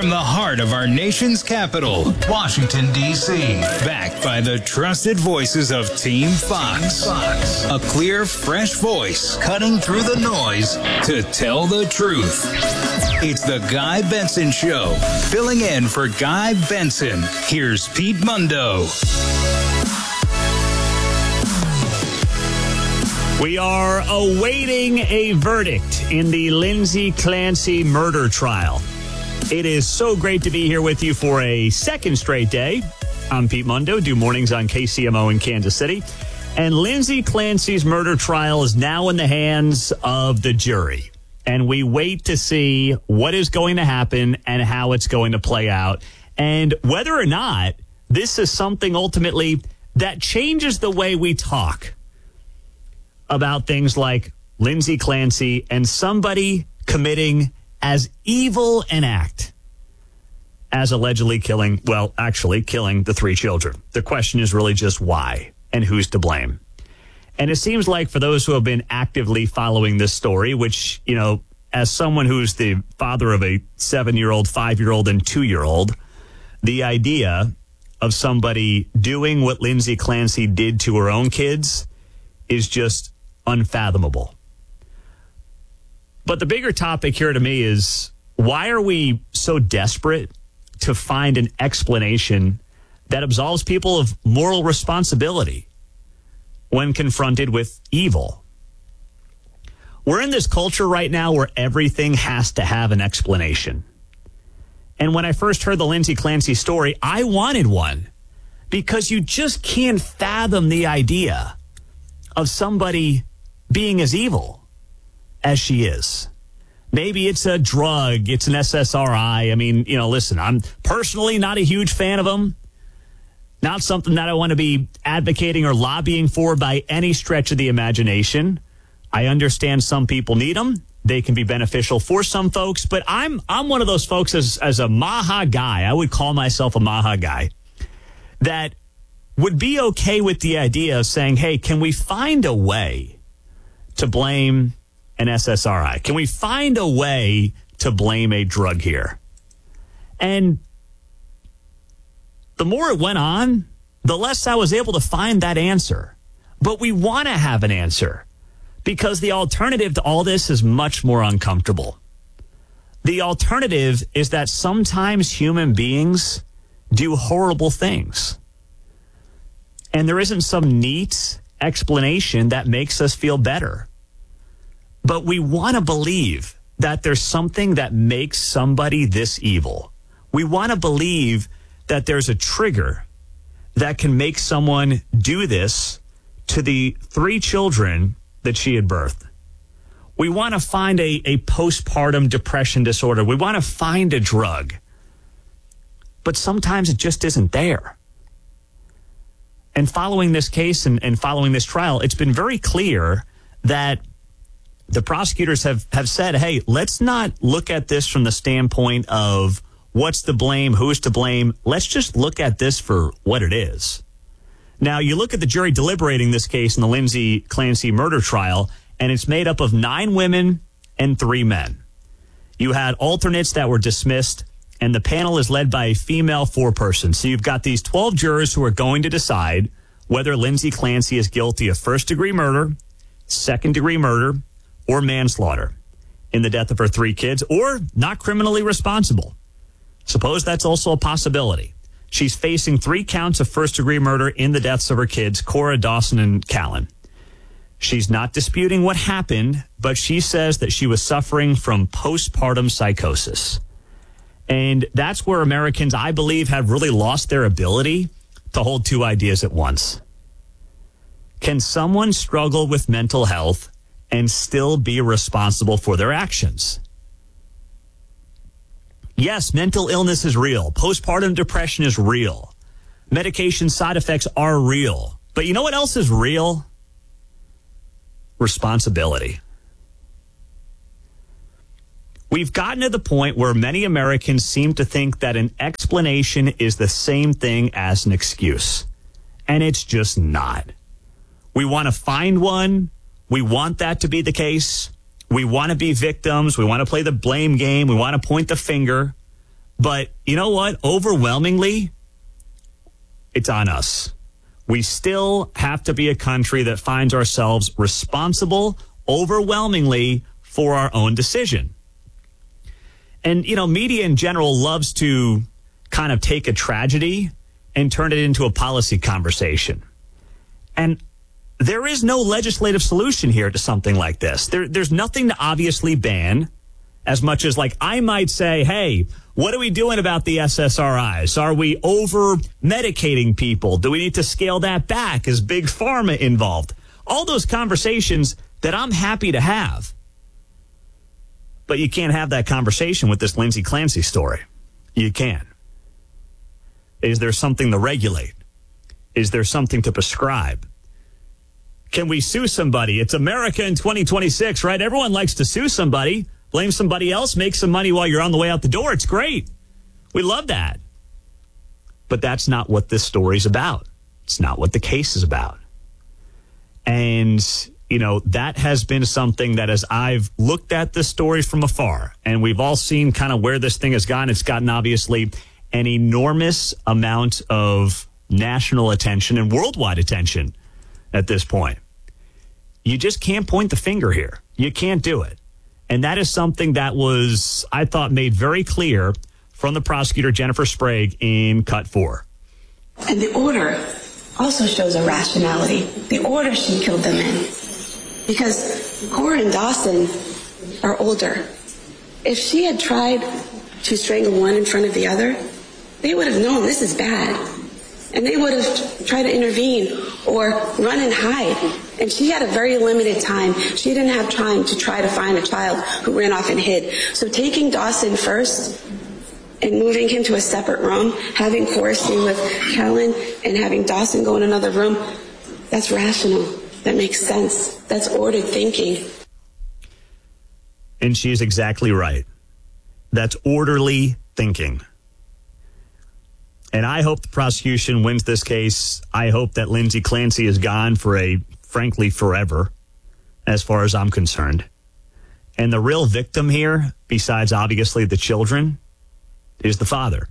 From the heart of our nation's capital, Washington, D.C. Backed by the trusted voices of Team Fox. A clear, fresh voice cutting through the noise to tell the truth. It's the Guy Benson Show. Filling in for Guy Benson, here's Pete Mundo. We are awaiting a verdict in the Lindsay Clancy murder trial. It is so great to be here with you for a second straight day. I'm Pete Mundo, do mornings on KCMO in Kansas City. And Lindsay Clancy's murder trial is now in the hands of the jury. And we wait to see what is going to happen and how it's going to play out. And whether or not this is something ultimately that changes the way we talk about things like Lindsay Clancy and somebody committing as evil an act as allegedly killing the 3 children. The question is really just why and who's to blame. And it seems like for those who have been actively following this story, which, you know, as someone who's the father of a 7-year-old, 5-year-old, and 2-year-old, the idea of somebody doing what Lindsay Clancy did to her own kids is just unfathomable. But the bigger topic here to me is, why are we so desperate to find an explanation that absolves people of moral responsibility when confronted with evil? We're in this culture right now where everything has to have an explanation. And when I first heard the Lindsay Clancy story, I wanted one, because you just can't fathom the idea of somebody being as evil as she is. Maybe it's a drug, it's an SSRI. I mean, you know, listen, I'm personally not a huge fan of them. Not something that I want to be advocating or lobbying for by any stretch of the imagination. I understand some people need them. They can be beneficial for some folks, but I'm one of those folks as a Maha guy. I would call myself a Maha guy that would be okay with the idea of saying, hey, can we find a way to blame an SSRI? Can we find a way to blame a drug here? And the more it went on, the less I was able to find that answer. But we want to have an answer, because the alternative to all this is much more uncomfortable. The alternative is that sometimes human beings do horrible things, and there isn't some neat explanation that makes us feel better. But we want to believe that there's something that makes somebody this evil. We want to believe that there's a trigger that can make someone do this to the 3 children that she had birthed. We want to find a postpartum depression disorder. We want to find a drug. But sometimes it just isn't there. And following this case and following this trial, it's been very clear that the prosecutors have said, hey, let's not look at this from the standpoint of what's to blame, who's to blame. Let's just look at this for what it is. Now, you look at the jury deliberating this case in the Lindsay Clancy murder trial, and it's made up of 9 women and 3 men. You had alternates that were dismissed, and the panel is led by a female 4-person. So you've got these 12 jurors who are going to decide whether Lindsay Clancy is guilty of first-degree murder, second-degree murder, or manslaughter in the death of her 3 kids, or not criminally responsible. Suppose that's also a possibility. She's facing 3 counts of first-degree murder in the deaths of her kids, Cora, Dawson, and Callan. She's not disputing what happened, but she says that she was suffering from postpartum psychosis. And that's where Americans, I believe, have really lost their ability to hold 2 ideas at once. Can someone struggle with mental health and still be responsible for their actions? Yes, mental illness is real. Postpartum depression is real. Medication side effects are real. But you know what else is real? Responsibility. We've gotten to the point where many Americans seem to think that an explanation is the same thing as an excuse. And it's just not. We want to find one. We want that to be the case. We want to be victims. We want to play the blame game. We want to point the finger. But you know what? Overwhelmingly, it's on us. We still have to be a country that finds ourselves responsible overwhelmingly for our own decision. And, media in general loves to kind of take a tragedy and turn it into a policy conversation. And there is no legislative solution here to something like this. There's nothing to obviously ban, as much as I might say, hey, what are we doing about the SSRIs? Are we over medicating people? Do we need to scale that back? Is big pharma involved? All those conversations that I'm happy to have. But you can't have that conversation with this Lindsay Clancy story. You can. Is there something to regulate? Is there something to prescribe? Can we sue somebody? It's America in 2026, right? Everyone likes to sue somebody, blame somebody else, make some money while you're on the way out the door. It's great. We love that. But that's not what this story's about. It's not what the case is about. And, that has been something that as I've looked at this story from afar, and we've all seen kind of where this thing has gone, it's gotten obviously an enormous amount of national attention and worldwide attention at this point. You just can't point the finger here. You can't do it. And that is something that was, I thought, made very clear from the prosecutor, Jennifer Sprague, in Cut 4. And the order also shows a rationality. The order she killed them in. Because Cora and Dawson are older. If she had tried to strangle one in front of the other, they would have known this is bad. And they would have tried to intervene or run and hide. And she had a very limited time. She didn't have time to try to find a child who ran off and hid. So taking Dawson first and moving him to a separate room, having Cora stay with Kellen and having Dawson go in another room, that's rational. That makes sense. That's ordered thinking. And she's exactly right. That's orderly thinking. And I hope the prosecution wins this case. I hope that Lindsay Clancy is gone for frankly, forever, as far as I'm concerned. And the real victim here, besides obviously the children, is the father.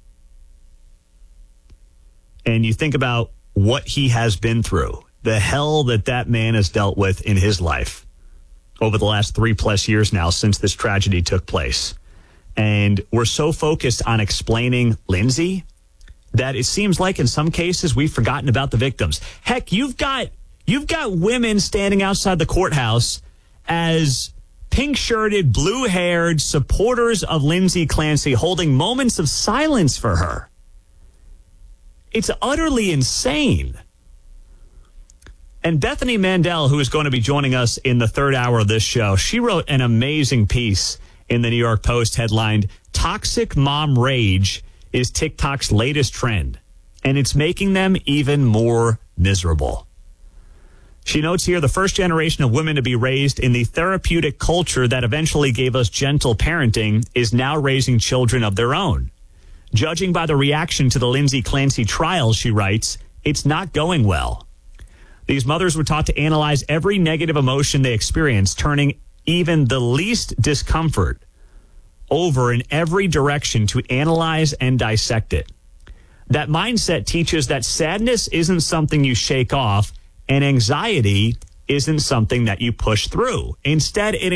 And you think about what he has been through, the hell that man has dealt with in his life over the last 3+ years now since this tragedy took place. And we're so focused on explaining Lindsay that it seems like in some cases we've forgotten about the victims. Heck, you've got women standing outside the courthouse as pink-shirted, blue-haired supporters of Lindsay Clancy holding moments of silence for her. It's utterly insane. And Bethany Mandel, who is going to be joining us in the third hour of this show, she wrote an amazing piece in the New York Post headlined, "Toxic Mom Rage is TikTok's latest trend, and it's making them even more miserable." She notes here, the first generation of women to be raised in the therapeutic culture that eventually gave us gentle parenting is now raising children of their own. Judging by the reaction to the Lindsay Clancy trial, she writes, it's not going well. These mothers were taught to analyze every negative emotion they experienced, turning even the least discomfort over in every direction to analyze and dissect it. That mindset teaches that sadness isn't something you shake off, and anxiety isn't something that you push through. Instead of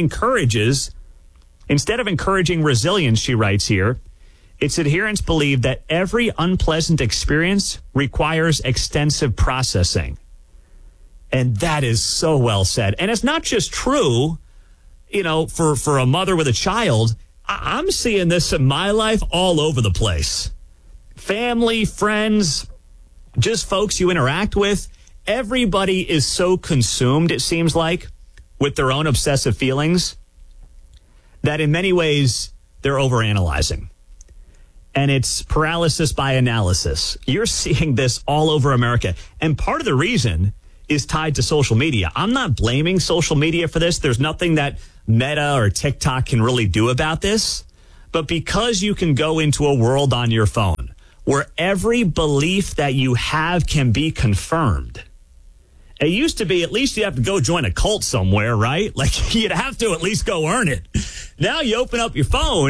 encouraging resilience, she writes here, its adherents believe that every unpleasant experience requires extensive processing. And that is so well said. And it's not just true, for a mother with a child. I'm seeing this in my life all over the place. Family, friends, just folks you interact with. Everybody is so consumed, it seems like, with their own obsessive feelings that in many ways they're overanalyzing. And it's paralysis by analysis. You're seeing this all over America. And part of the reason is tied to social media. I'm not blaming social media for this. There's nothing that Meta or TikTok can really do about this. But because you can go into a world on your phone where every belief that you have can be confirmed. It used to be at least you have to go join a cult somewhere, right? Like you'd have to at least go earn it. Now you open up your phone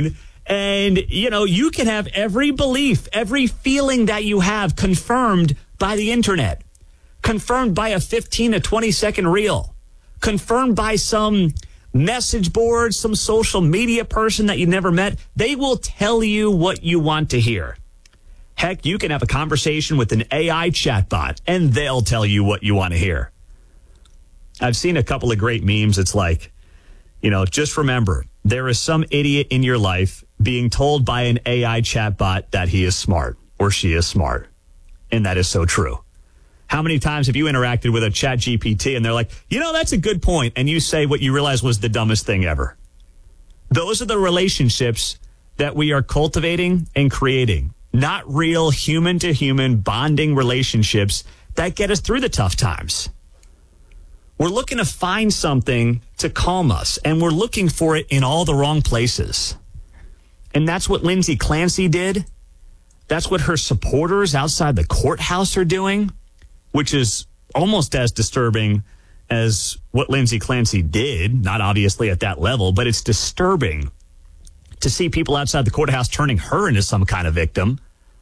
And, you can have every belief, every feeling that you have confirmed by the internet, confirmed by a 15 to 20 second reel, confirmed by some message board, some social media person that you never met. They will tell you what you want to hear. Heck, you can have a conversation with an AI chatbot, and they'll tell you what you want to hear. I've seen a couple of great memes. It's like, just remember, there is some idiot in your life being told by an AI chatbot that he is smart or she is smart. And that is so true. How many times have you interacted with a chat GPT and they're like, that's a good point, and you say what you realize was the dumbest thing ever? Those are the relationships that we are cultivating and creating, not real human-to-human bonding relationships that get us through the tough times. We're looking to find something to calm us, and we're looking for it in all the wrong places. And that's what Lindsay Clancy did. That's what her supporters outside the courthouse are doing, which is almost as disturbing as what Lindsay Clancy did. Not obviously at that level, but it's disturbing to see people outside the courthouse turning her into some kind of victim.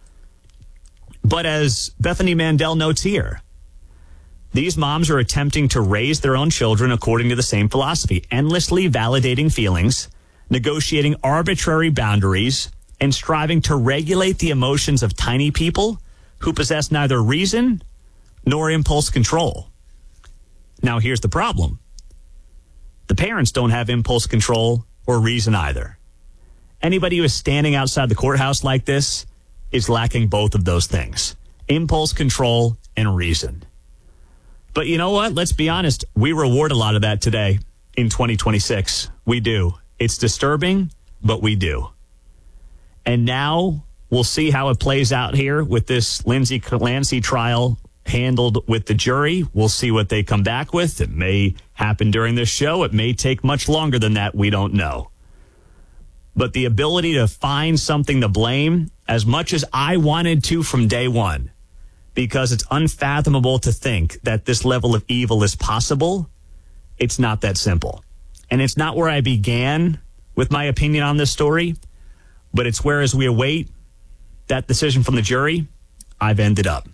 But as Bethany Mandel notes here, these moms are attempting to raise their own children according to the same philosophy, endlessly validating feelings, negotiating arbitrary boundaries, and striving to regulate the emotions of tiny people who possess neither reason nor impulse control. Now, here's the problem. The parents don't have impulse control or reason either. Anybody who is standing outside the courthouse like this is lacking both of those things, impulse control and reason. But you know what? Let's be honest. We reward a lot of that today in 2026. We do. It's disturbing, but we do. And now we'll see how it plays out here with this Lindsay Clancy trial handled with the jury. We'll see what they come back with. It may happen during this show. It may take much longer than that. We don't know. But the ability to find something to blame, as much as I wanted to from day one, because it's unfathomable to think that this level of evil is possible, it's not that simple. And it's not where I began with my opinion on this story, but it's where, as we await that decision from the jury, I've ended up.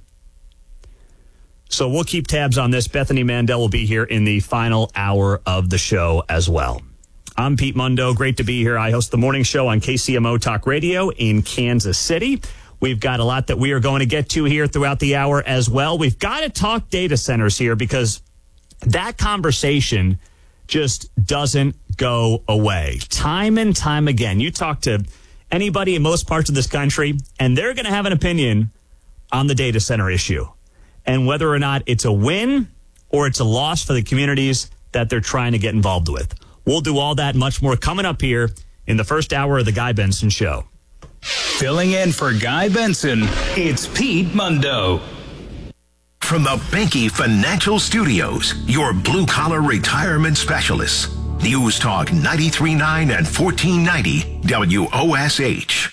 So we'll keep tabs on this. Bethany Mandel will be here in the final hour of the show as well. I'm Pete Mundo. Great to be here. I host the morning show on KCMO Talk Radio in Kansas City. We've got a lot that we are going to get to here throughout the hour as well. We've got to talk data centers here because that conversation just doesn't go away. Time and time again, you talk to anybody in most parts of this country, and they're going to have an opinion on the data center issue and whether or not it's a win or it's a loss for the communities that they're trying to get involved with. We'll do all that and much more coming up here in the first hour of the Guy Benson Show. Filling in for Guy Benson, it's Pete Mundo. From the Benke Financial Studios, your blue-collar retirement specialists. News Talk 93.9 and 1490 WOSH.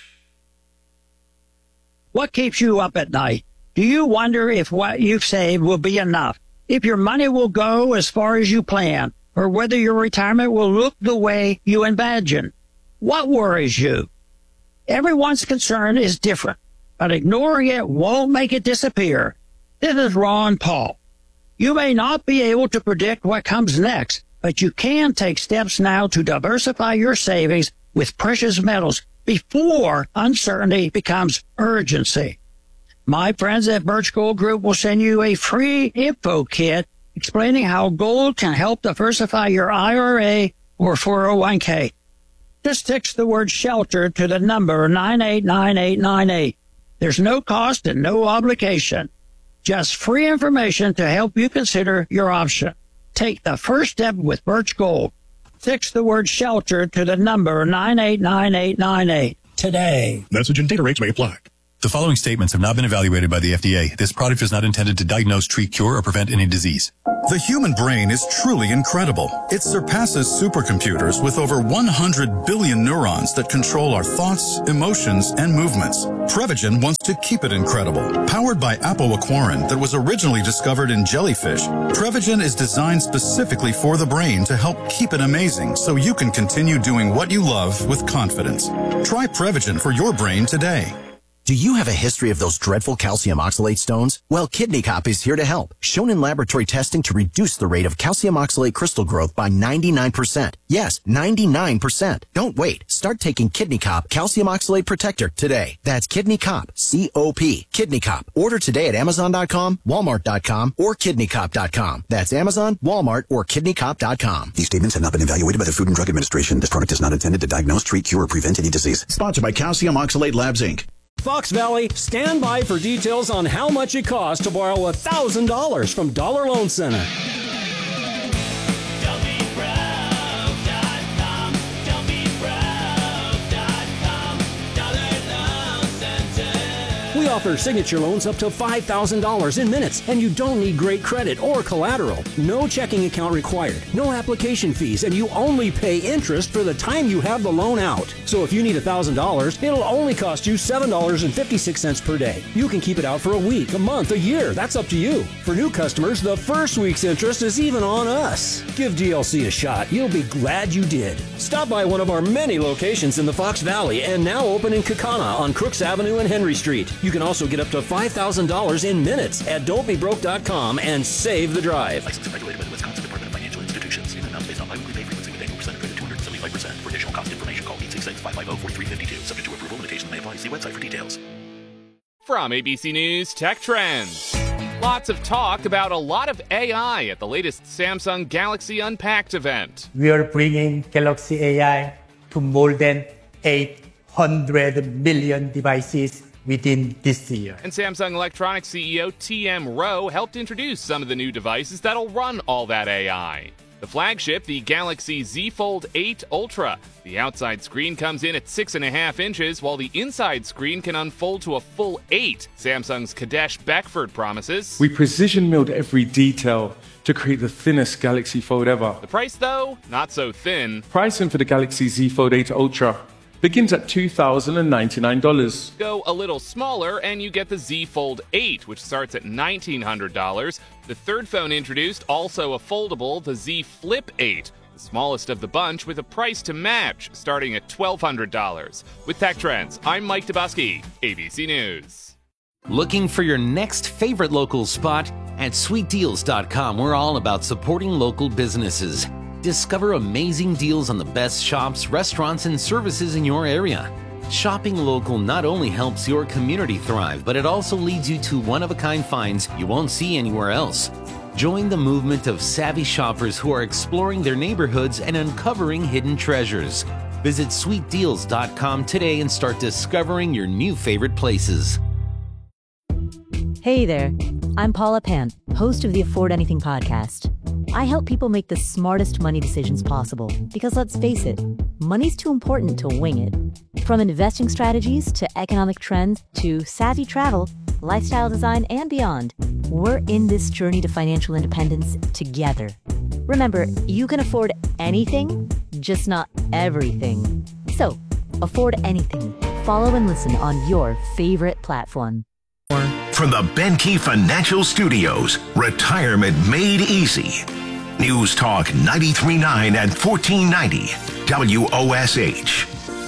What keeps you up at night? Do you wonder if what you've saved will be enough? If your money will go as far as you plan? Or whether your retirement will look the way you imagine? What worries you? Everyone's concern is different, but ignoring it won't make it disappear. This is Ron Paul. You may not be able to predict what comes next, but you can take steps now to diversify your savings with precious metals before uncertainty becomes urgency. My friends at Birch Gold Group will send you a free info kit explaining how gold can help diversify your IRA or 401k. Just text the word SHELTER to the number 989898. There's no cost and no obligation. Just free information to help you consider your option. Take the first step with Birch Gold. Text the word SHELTER to the number 989898 today. Message and data rates may apply. The following statements have not been evaluated by the FDA. This product is not intended to diagnose, treat, cure, or prevent any disease. The human brain is truly incredible. It surpasses supercomputers with over 100 billion neurons that control our thoughts, emotions, and movements. Prevagen wants to keep it incredible. Powered by apoaquarin that was originally discovered in jellyfish, Prevagen is designed specifically for the brain to help keep it amazing so you can continue doing what you love with confidence. Try Prevagen for your brain today. Do you have a history of those dreadful calcium oxalate stones? Well, Kidney Cop is here to help. Shown in laboratory testing to reduce the rate of calcium oxalate crystal growth by 99%. Yes, 99%. Don't wait. Start taking Kidney Cop Calcium Oxalate Protector today. That's Kidney Cop, C-O-P, Kidney Cop. Order today at Amazon.com, Walmart.com, or KidneyCop.com. That's Amazon, Walmart, or KidneyCop.com. These statements have not been evaluated by the Food and Drug Administration. This product is not intended to diagnose, treat, cure, or prevent any disease. Sponsored by Calcium Oxalate Labs, Inc. Fox Valley, stand by for details on how much it costs to borrow $1,000 from Dollar Loan Center. We offer signature loans up to $5,000 in minutes, and you don't need great credit or collateral. No checking account required, no application fees, and you only pay interest for the time you have the loan out. So if you need $1,000, it'll only cost you $7.56 per day. You can keep it out for a week, a month, a year. That's up to you. For new customers, the first week's interest is even on us. Give DLC a shot. You'll be glad you did. Stop by one of our many locations in the Fox Valley and now open in Kaukauna on Crooks Avenue and Henry Street. You can also get up to $5,000 in minutes at don'tbebroke.com and save the drive. Licensed and regulated by the Wisconsin Department of Financial Institutions. In amounts based on biweekly pay frequency with annual percentage rate of 275%. For additional cost information, call 866-550-4352. Subject to approval, limitations may apply. See website for details. From ABC News Tech Trends. Lots of talk about a lot of AI at the latest Samsung Galaxy Unpacked event. We are bringing Galaxy AI to more than 800 million devices within this year. And Samsung Electronics CEO TM Rowe helped introduce some of the new devices that'll run all that AI. The flagship, the Galaxy Z Fold 8 Ultra. The outside screen comes in at 6.5 inches, while the inside screen can unfold to a full 8, Samsung's Kadesh Beckford promises. We precision milled every detail to create the thinnest Galaxy Fold ever. The price, though, not so thin. Pricing for the Galaxy Z Fold 8 Ultra begins at $2,099. Go a little smaller and you get the Z Fold 8, which starts at $1,900. The third phone introduced, also a foldable, the Z Flip 8, the smallest of the bunch with a price to match, starting at $1,200. With Tech Trends, I'm Mike Dubusky, ABC News. Looking for your next favorite local spot? At SweetDeals.com, we're all about supporting local businesses. Discover amazing deals on the best shops, restaurants, and services in your area. Shopping local not only helps your community thrive, but it also leads you to one-of-a-kind finds you won't see anywhere else. Join the movement of savvy shoppers who are exploring their neighborhoods and uncovering hidden treasures. Visit SweetDeals.com today and start discovering your new favorite places. Hey there, I'm Paula Pan, host of the Afford Anything podcast. I help people make the smartest money decisions possible because, let's face it, money's too important to wing it. From investing strategies to economic trends to savvy travel, lifestyle design, and beyond, we're in this journey to financial independence together. Remember, you can afford anything, just not everything. So, afford anything. Follow and listen on your favorite platform. From the Benke Financial Studios, Retirement Made Easy. News Talk 93.9 and 1490 WOSH.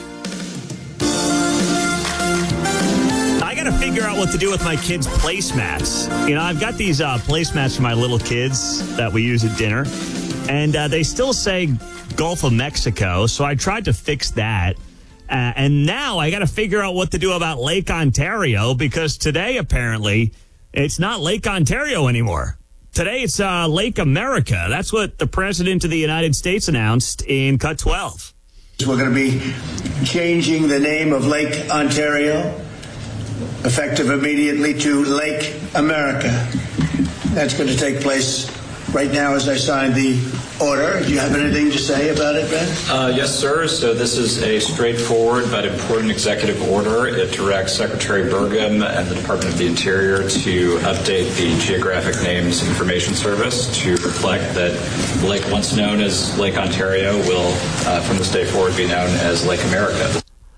I got to figure out what to do with my kids' placemats. You know, I've got these placemats for my little kids that we use at dinner, and they still say Gulf of Mexico, so I tried to fix that. And now I got to figure out what to do about Lake Ontario, because today, apparently, it's not Lake Ontario anymore. Today, it's Lake America. That's what the President of the United States announced in Cut 12. We're going to be changing the name of Lake Ontario, effective immediately, to Lake America. That's going to take place right now as I sign the order. Do you have anything to say about it, Ben? Yes, sir. So this is a straightforward but important executive order. It directs Secretary Burgum and the Department of the Interior to update the Geographic Names Information Service to reflect that the lake once known as Lake Ontario will, from this day forward, be known as Lake America.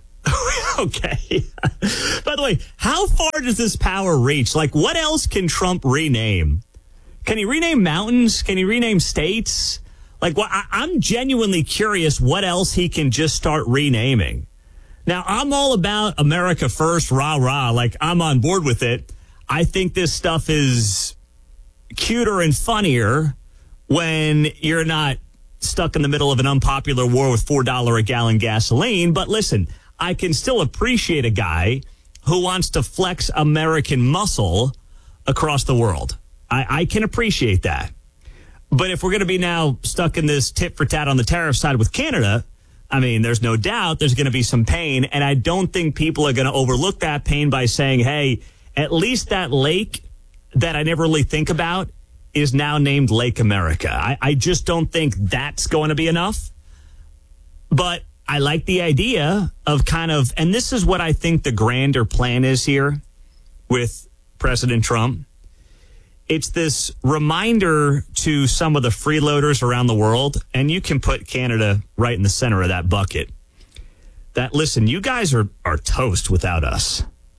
Okay. By the way, how far does this power reach? Like, what else can Trump rename? Can he rename mountains? Can he rename states? Like, I'm genuinely curious what else he can just start renaming. Now, I'm all about America first, rah, rah. Like, I'm on board with it. I think this stuff is cuter and funnier when you're not stuck in the middle of an unpopular war with $4 a gallon gasoline. But listen, I can still appreciate a guy who wants to flex American muscle across the world. I can appreciate that. But if we're going to be now stuck in this tit for tat on the tariff side with Canada, I mean, there's no doubt there's going to be some pain. And I don't think people are going to overlook that pain by saying, hey, at least that lake that I never really think about is now named Lake America. I just don't think that's going to be enough. But I like the idea of kind of, and this is what I think the grander plan is here with President Trump. It's this reminder to some of the freeloaders around the world, and you can put Canada right in the center of that bucket, that, listen, you guys are toast without us.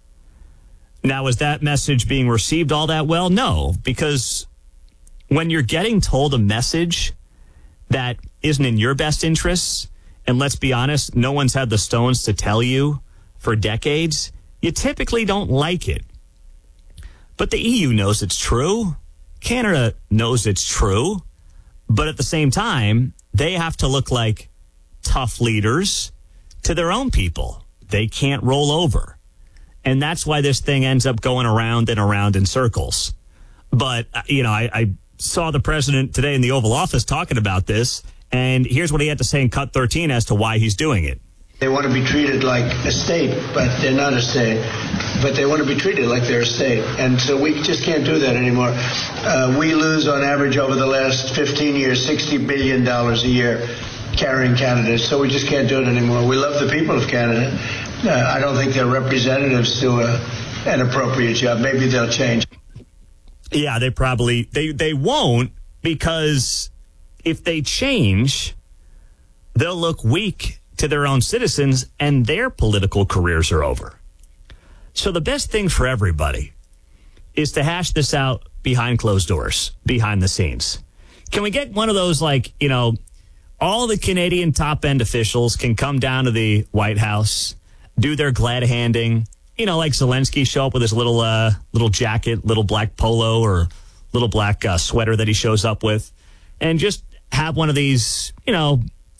Now, is that message being received all that well? No, because when you're getting told a message that isn't in your best interests, and let's be honest, no one's had the stones to tell you for decades, you typically don't like it. But the EU knows it's true. Canada knows it's true. But at the same time, they have to look like tough leaders to their own people. They can't roll over. And that's why this thing ends up going around and around in circles. But, you know, I saw the president today in the Oval Office talking about this. And here's what he had to say in Cut 13 as to why he's doing it. They want to be treated like a state, but they're not a state. But they want to be treated like they're a state. And so we just can't do that anymore. We lose on average over the last 15 years $60 billion a year carrying Canada. So we just can't do it anymore. We love the people of Canada. I don't think their representatives do an appropriate job. Maybe they'll change. Yeah, they won't, because if they change, they'll look weak to their own citizens and their political careers are over. So the best thing for everybody is to hash this out behind closed doors, behind the scenes. Can we get one of those, like, you know, all the Canadian top-end officials can come down to the White House, do their glad handing, you know, like Zelensky, show up with his little jacket, little black polo or little black sweater that he shows up with, and just have one of these, you know,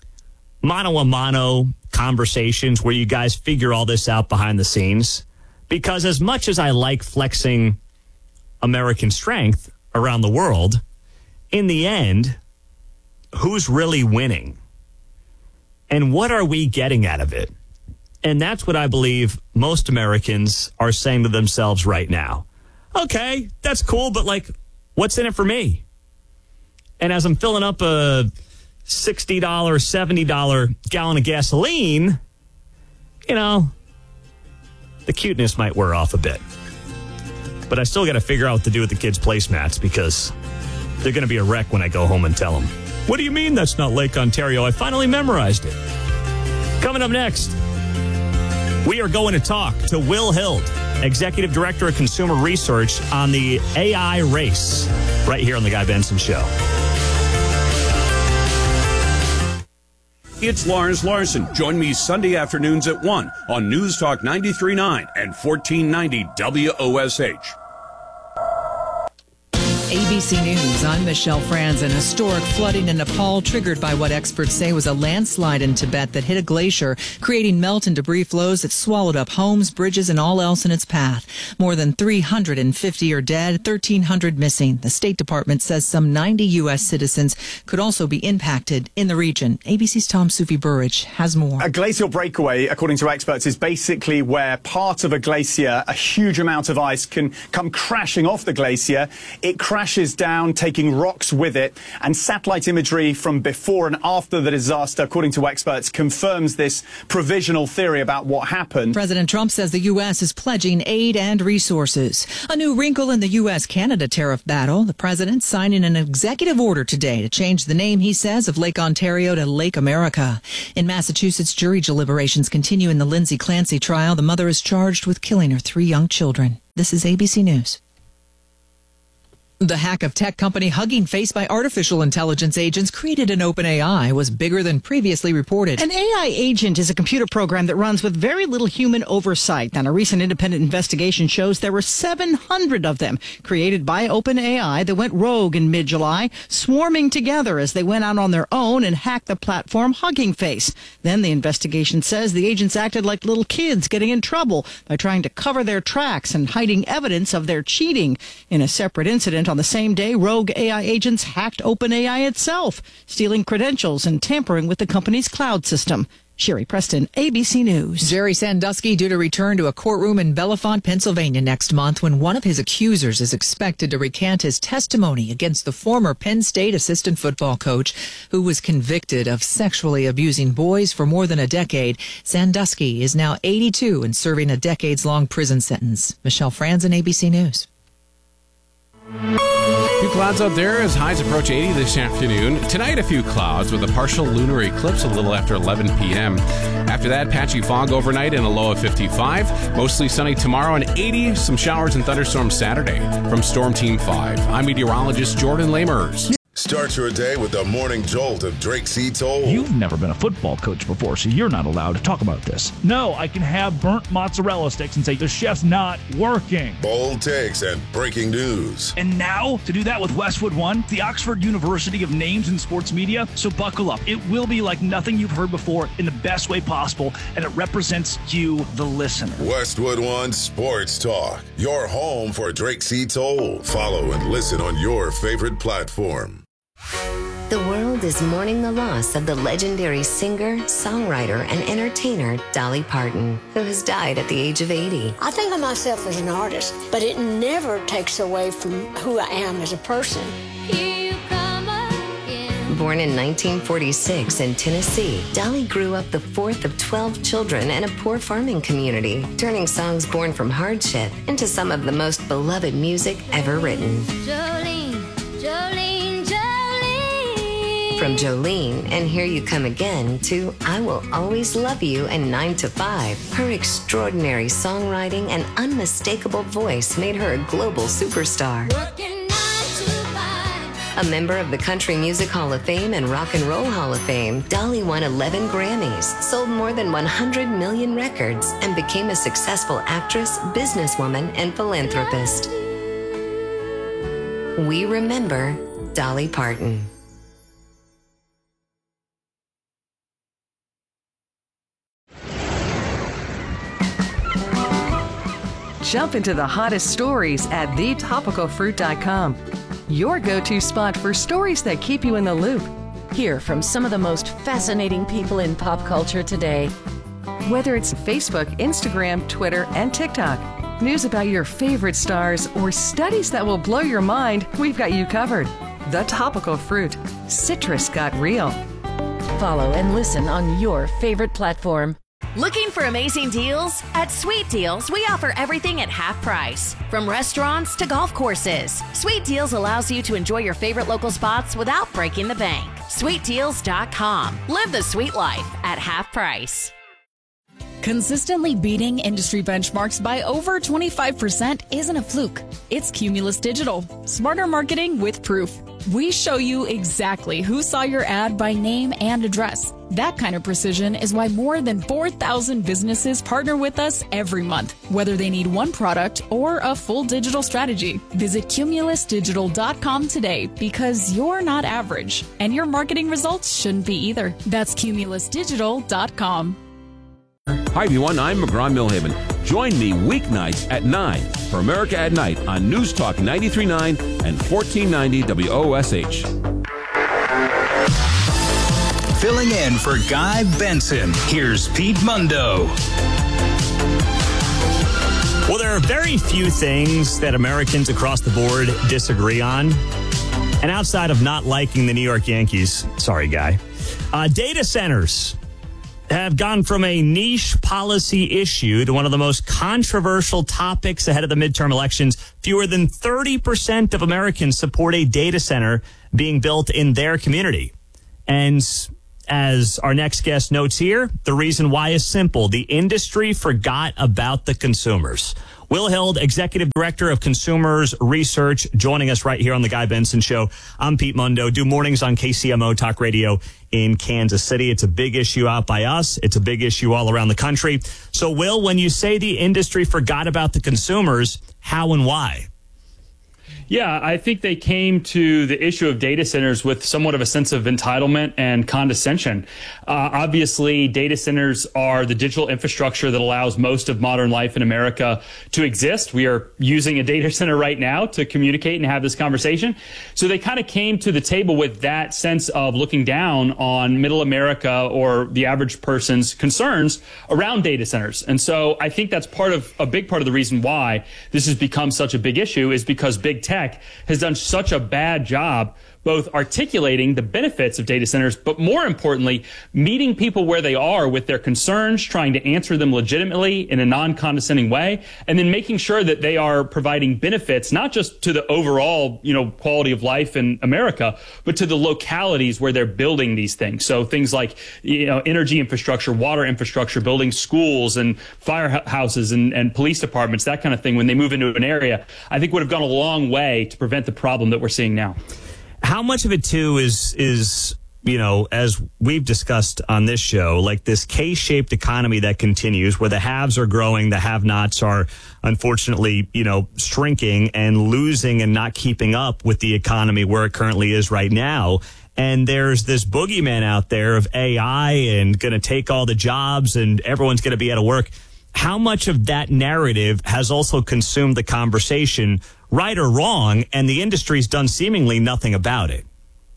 mano-a-mano conversations where you guys figure all this out behind the scenes. Because as much as I like flexing American strength around the world, in the end, who's really winning? And what are we getting out of it? And that's what I believe most Americans are saying to themselves right now. Okay, that's cool, but, like, what's in it for me? And as I'm filling up a $60, $70 gallon of gasoline, you know, the cuteness might wear off a bit. But I still got to figure out what to do with the kids' placemats, because they're going to be a wreck when I go home and tell them, what do you mean that's not Lake Ontario? I finally memorized it. Coming up next, we are going to talk to Will Hild, Executive Director of Consumer Research, on the AI race, right here on The Guy Benson Show. It's Lars Larson. Join me Sunday afternoons at 1 on News Talk 93.9 and 1490 WOSH. ABC News, I'm Michelle Franz. An historic flooding in Nepal triggered by what experts say was a landslide in Tibet that hit a glacier, creating melt and debris flows that swallowed up homes, bridges, and all else in its path. More than 350 are dead, 1,300 missing. The State Department says some 90 U.S. citizens could also be impacted in the region. ABC's Tom Sufi Burridge has more. A glacial breakaway, according to experts, is basically where part of a glacier, a huge amount of ice, can come crashing off the glacier. It crashes crashes down, taking rocks with it, and satellite imagery from before and after the disaster, according to experts, confirms this provisional theory about what happened. President Trump says the U.S. is pledging aid and resources. A new wrinkle in the U.S.-Canada tariff battle. The president signing an executive order today to change the name, he says, of Lake Ontario to Lake America. In Massachusetts, jury deliberations continue in the Lindsay Clancy trial. The mother is charged with killing her 3 young children. This is ABC News. The hack of tech company Hugging Face by artificial intelligence agents created in OpenAI was bigger than previously reported. An AI agent is a computer program that runs with very little human oversight. And a recent independent investigation shows there were 700 of them created by OpenAI that went rogue in mid-July, swarming together as they went out on their own and hacked the platform Hugging Face. Then the investigation says the agents acted like little kids getting in trouble by trying to cover their tracks and hiding evidence of their cheating. In a separate incident on the same day, rogue AI agents hacked OpenAI itself, stealing credentials and tampering with the company's cloud system. Sherry Preston, ABC News. Jerry Sandusky due to return to a courtroom in Bellefonte, Pennsylvania next month when one of his accusers is expected to recant his testimony against the former Penn State assistant football coach who was convicted of sexually abusing boys for more than a decade. Sandusky is now 82 and serving a decades-long prison sentence. Michelle Franzen, ABC News. A few clouds out there as highs approach 80 this afternoon. Tonight, a few clouds with a partial lunar eclipse a little after 11 p.m. After that, patchy fog overnight and a low of 55. Mostly sunny tomorrow and 80. Some showers and thunderstorms Saturday. From Storm Team 5, I'm meteorologist Jordan Lamers. Start your day with the morning jolt of Drake C. Toll. You've never been a football coach before, so you're not allowed to talk about this. No, I can have burnt mozzarella sticks and say the chef's not working. Bold takes and breaking news. And now, to do that with Westwood One, the Oxford University of Names in Sports Media. So buckle up. It will be like nothing you've heard before in the best way possible, and it represents you, the listener. Westwood One Sports Talk, your home for Drake C. Toll. Follow and listen on your favorite platform. The world is mourning the loss of the legendary singer, songwriter, and entertainer Dolly Parton, who has died at the age of 80. I think of myself as an artist, but it never takes away from who I am as a person. Born in 1946 in Tennessee, Dolly grew up the fourth of 12 children in a poor farming community, turning songs born from hardship into some of the most beloved music ever written. Jolene, Jolene, Jolene. From Jolene and Here You Come Again to I Will Always Love You and 9 to 5, her extraordinary songwriting and unmistakable voice made her a global superstar. A member of the Country Music Hall of Fame and Rock and Roll Hall of Fame, Dolly won 11 Grammys, sold more than 100 million records, and became a successful actress, businesswoman, and philanthropist. We remember Dolly Parton. Jump into the hottest stories at thetopicalfruit.com. Your go-to spot for stories that keep you in the loop. Hear from some of the most fascinating people in pop culture today. Whether it's Facebook, Instagram, Twitter, and TikTok, news about your favorite stars, or studies that will blow your mind, we've got you covered. The Topical Fruit. Citrus got real. Follow and listen on your favorite platform. Looking for amazing deals? At Sweet Deals, we offer everything at half price. From restaurants to golf courses, Sweet Deals allows you to enjoy your favorite local spots without breaking the bank. SweetDeals.com. Live the sweet life at half price. Consistently beating industry benchmarks by over 25% isn't a fluke. It's Cumulus Digital. Smarter marketing with proof. We show you exactly who saw your ad by name and address. That kind of precision is why more than 4,000 businesses partner with us every month, whether they need one product or a full digital strategy. Visit CumulusDigital.com today because you're not average, and your marketing results shouldn't be either. That's CumulusDigital.com. Hi everyone, I'm McGraw-Milhaven. Join me weeknights at 9 for America at Night on News Talk 93.9 and 1490 WOSH. Filling in for Guy Benson, here's Pete Mundo. Well, there are very few things that Americans across the board disagree on. And outside of not liking the New York Yankees, sorry, guy, data centers have gone from a niche policy issue to one of the most controversial topics ahead of the midterm elections. Fewer than 30% of Americans support a data center being built in their community. And as our next guest notes here, the reason why is simple. The industry forgot about the consumers. Will Hild, Executive Director of Consumers Research, joining us right here on The Guy Benson Show. I'm Pete Mundo. Do mornings on KCMO Talk Radio in Kansas City. It's a big issue out by us. It's a big issue all around the country. So, Will, when you say the industry forgot about the consumers, how and why? Yeah, I think they came to the issue of data centers with somewhat of a sense of entitlement and condescension. Obviously, data centers are the digital infrastructure that allows most of modern life in America to exist. We are using a data center right now to communicate and have this conversation. So they kind of came to the table with that sense of looking down on middle America or the average person's concerns around data centers. And so I think that's a big part of the reason why this has become such a big issue is because big tech has done such a bad job both articulating the benefits of data centers, but more importantly, meeting people where they are with their concerns, trying to answer them legitimately in a non-condescending way, and then making sure that they are providing benefits, not just to the overall, quality of life in America, but to the localities where they're building these things. So things like, energy infrastructure, water infrastructure, building schools and firehouses and police departments, that kind of thing, when they move into an area, I think would have gone a long way to prevent the problem that we're seeing now. How much of it, too, is as we've discussed on this show, like this K-shaped economy that continues where the haves are growing, the have-nots are unfortunately, shrinking and losing and not keeping up with the economy where it currently is right now. And there's this boogeyman out there of AI and going to take all the jobs and everyone's going to be out of work. How much of that narrative has also consumed the conversation, right or wrong, and the industry's done seemingly nothing about it?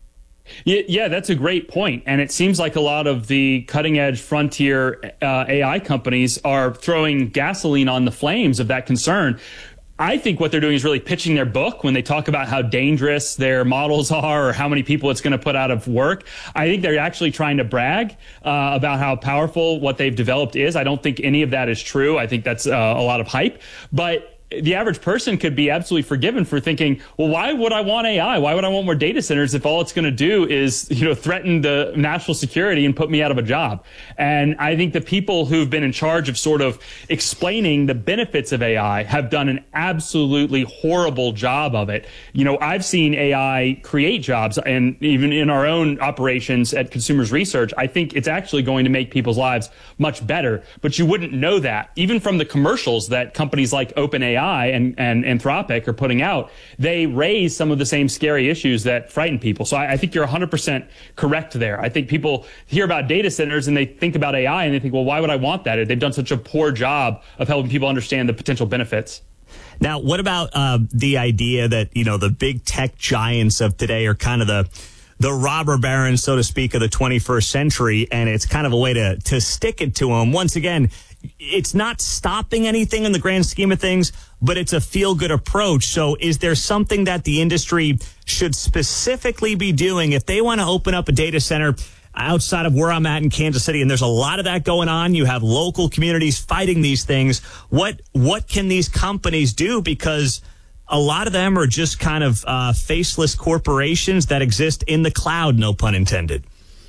Yeah, that's a great point. And it seems like a lot of the cutting edge frontier AI companies are throwing gasoline on the flames of that concern. I think what they're doing is really pitching their book when they talk about how dangerous their models are or how many people it's going to put out of work. I think they're actually trying to brag about how powerful what they've developed is. I don't think any of that is true. I think that's a lot of hype. But the average person could be absolutely forgiven for thinking, well, why would I want AI? Why would I want more data centers if all it's going to do is, threaten the national security and put me out of a job? And I think the people who've been in charge of sort of explaining the benefits of AI have done an absolutely horrible job of it. I've seen AI create jobs, and even in our own operations at Consumers Research, I think it's actually going to make people's lives much better. But you wouldn't know that even from the commercials that companies like OpenAI and Anthropic are putting out. They raise some of the same scary issues that frighten people. So I think you're 100% correct there. I think people hear about data centers and they think about AI and they think, well, why would I want that? They've done such a poor job of helping people understand the potential benefits. Now, what about the idea that, the big tech giants of today are kind of the robber barons, so to speak, of the 21st century, and it's kind of a way to stick it to them? Once again, it's not stopping anything in the grand scheme of things, but it's a feel-good approach. So is there something that the industry should specifically be doing if they want to open up a data center outside of where I'm at in Kansas City? And there's a lot of that going on. You have local communities fighting these things. What can these companies do? Because a lot of them are just kind of faceless corporations that exist in the cloud, no pun intended.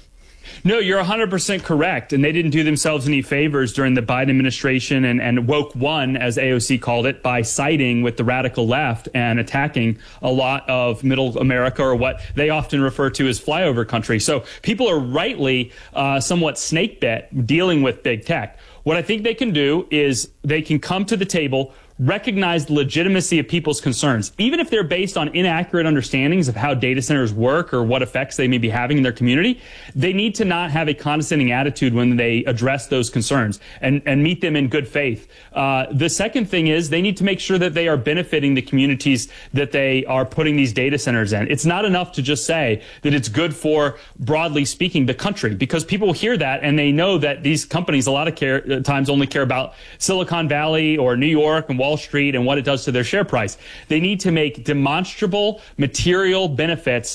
No, you're 100% correct. And they didn't do themselves any favors during the Biden administration and woke one, as AOC called it, by siding with the radical left and attacking a lot of middle America, or what they often refer to as flyover country. So people are rightly somewhat snake bit dealing with big tech. What I think they can do is they can come to the table, recognize the legitimacy of people's concerns, even if they're based on inaccurate understandings of how data centers work or what effects they may be having in their community. They need to not have a condescending attitude when they address those concerns and meet them in good faith. The second thing is they need to make sure that they are benefiting the communities that they are putting these data centers in. It's not enough to just say that it's good for, broadly speaking, the country, because people hear that and they know that these companies a lot of times only care about Silicon Valley or New York and Wall Wall Street and what it does to their share price. They need to make demonstrable material benefits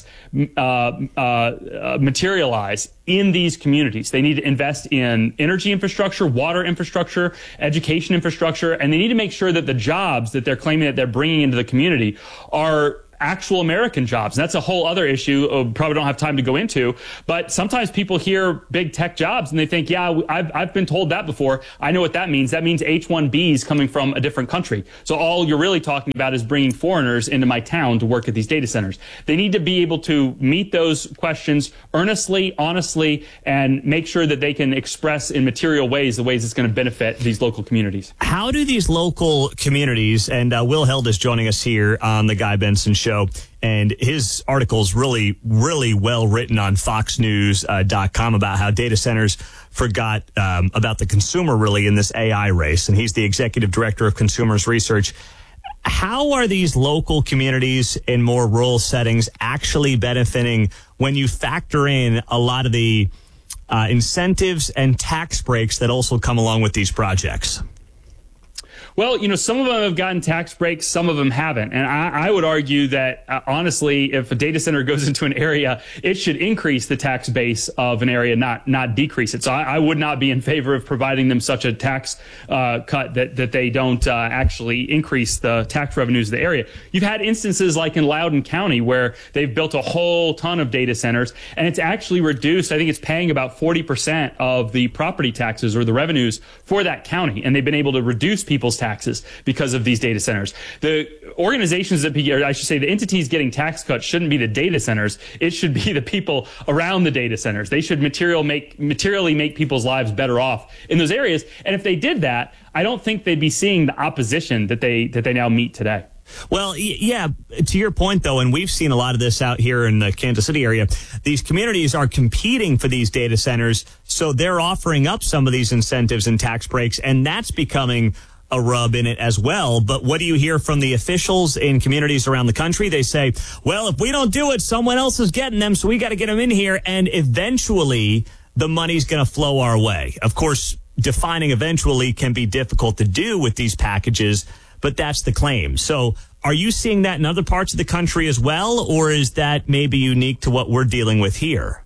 materialize in these communities. They need to invest in energy infrastructure, water infrastructure, education infrastructure, and they need to make sure that the jobs that they're claiming that they're bringing into the community are actual American jobs. And that's a whole other issue probably don't have time to go into. But sometimes people hear big tech jobs and they think, yeah, I've been told that before. I know what that means. That means H-1Bs coming from a different country. So all you're really talking about is bringing foreigners into my town to work at these data centers. They need to be able to meet those questions earnestly, honestly, and make sure that they can express in material ways the ways it's going to benefit these local communities. How do these local communities, and Will Held is joining us here on the Guy Benson Show, and his article is really, really well written on FoxNews.com about how data centers forgot about the consumer really in this AI race. And he's the executive director of Consumers Research. How are these local communities in more rural settings actually benefiting when you factor in a lot of the incentives and tax breaks that also come along with these projects? Well, some of them have gotten tax breaks, some of them haven't. And I would argue that, honestly, if a data center goes into an area, it should increase the tax base of an area, not decrease it. So I would not be in favor of providing them such a tax cut that they don't actually increase the tax revenues of the area. You've had instances like in Loudoun County where they've built a whole ton of data centers, and it's actually reduced. I think it's paying about 40% of the property taxes or the revenues for that county, and they've been able to reduce people's taxes because of these data centers. The organizations that, or I should say the entities getting tax cuts shouldn't be the data centers. It should be the people around the data centers. They should materially make people's lives better off in those areas. And if they did that, I don't think they'd be seeing the opposition that they now meet today. Well, yeah, to your point, though, and we've seen a lot of this out here in the Kansas City area, these communities are competing for these data centers, so they're offering up some of these incentives and tax breaks, and that's becoming a rub in it as well. But what do you hear from the officials in communities around the country? They say, well, if we don't do it, someone else is getting them, so we got to get them in here, and eventually the money's going to flow our way. Of course, defining eventually can be difficult to do with these packages, but that's the claim. So are you seeing that in other parts of the country as well, or is that maybe unique to what we're dealing with here?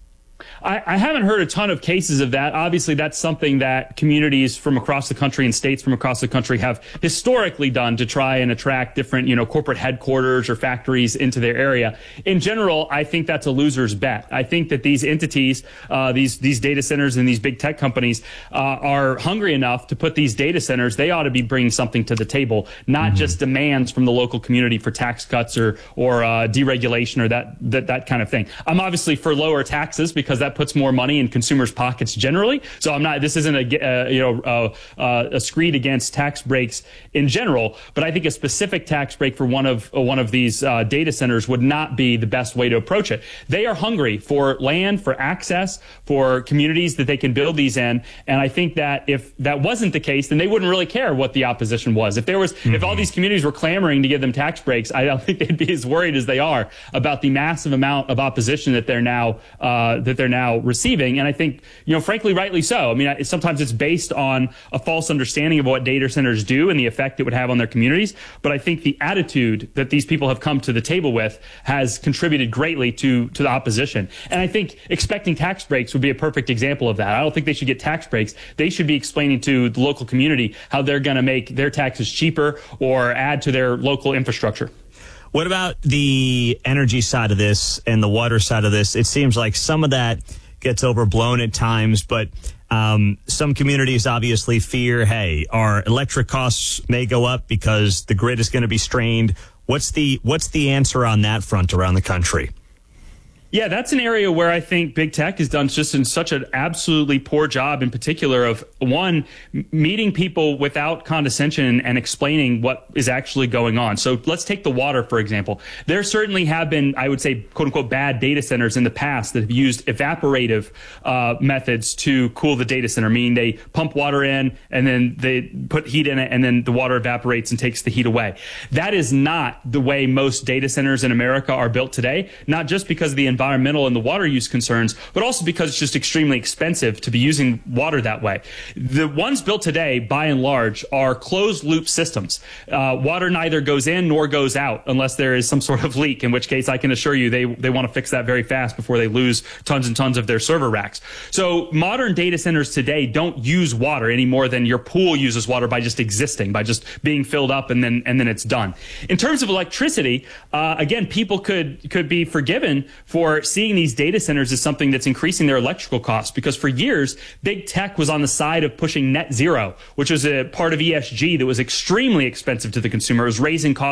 I haven't heard a ton of cases of that. Obviously, that's something that communities from across the country and states from across the country have historically done to try and attract different, corporate headquarters or factories into their area. In general, I think that's a loser's bet. I think that these entities, these data centers and these big tech companies are hungry enough to put these data centers. They ought to be bringing something to the table, not just demands from the local community for tax cuts or deregulation or that kind of thing. I'm obviously for lower taxes because that puts more money in consumers' pockets generally. So I'm not. This isn't a screed against tax breaks in general. But I think a specific tax break for one of these data centers would not be the best way to approach it. They are hungry for land, for access, for communities that they can build these in. And I think that if that wasn't the case, then they wouldn't really care what the opposition was. If all these communities were clamoring to give them tax breaks, I don't think they'd be as worried as they are about the massive amount of opposition that they're now receiving. And I think, frankly, rightly so. I mean, sometimes it's based on a false understanding of what data centers do and the effect it would have on their communities. But I think the attitude that these people have come to the table with has contributed greatly to the opposition. And I think expecting tax breaks would be a perfect example of that. I don't think they should get tax breaks. They should be explaining to the local community how they're going to make their taxes cheaper or add to their local infrastructure. What about the energy side of this and the water side of this? It seems like some of that gets overblown at times, but some communities obviously fear, hey, our electric costs may go up because the grid is going to be strained. What's the answer on that front around the country? Yeah, that's an area where I think big tech has done just in such an absolutely poor job, in particular of, one, meeting people without condescension and explaining what is actually going on. So let's take the water, for example. There certainly have been, I would say, quote unquote, bad data centers in the past that have used evaporative methods to cool the data center, meaning they pump water in and then they put heat in it and then the water evaporates and takes the heat away. That is not the way most data centers in America are built today, not just because of the environmental and the water use concerns, but also because it's just extremely expensive to be using water that way. The ones built today, by and large, are closed loop systems. Water neither goes in nor goes out unless there is some sort of leak, in which case I can assure you they want to fix that very fast before they lose tons and tons of their server racks. So modern data centers today don't use water any more than your pool uses water by just existing, by just being filled up and then it's done. In terms of electricity, again, people could be forgiven for seeing these data centers as something that's increasing their electrical costs, because for years, big tech was on the side of pushing net zero, which was a part of ESG that was extremely expensive to the consumer. It was raising costs